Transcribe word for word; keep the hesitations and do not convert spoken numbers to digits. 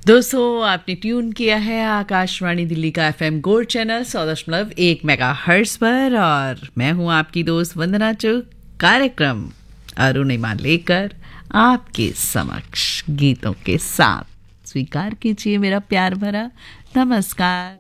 दोस्तों आपने ट्यून किया है आकाशवाणी दिल्ली का एफएम गोल्ड चैनल सौ दशमलव एक मेगा हर्ट्ज पर और मैं हूं आपकी दोस्त वंदना चुग। कार्यक्रम अरुणिमा लेकर आपके समक्ष गीतों के साथ स्वीकार कीजिए मेरा प्यार भरा नमस्कार।